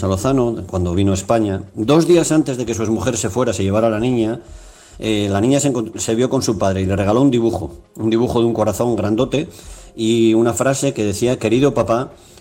a Lozano, cuando vino a España. 2 días antes de que su exmujer se fuera, se llevara a la niña se vio con su padre y le regaló un dibujo de un corazón grandote y una frase que decía: querido papá,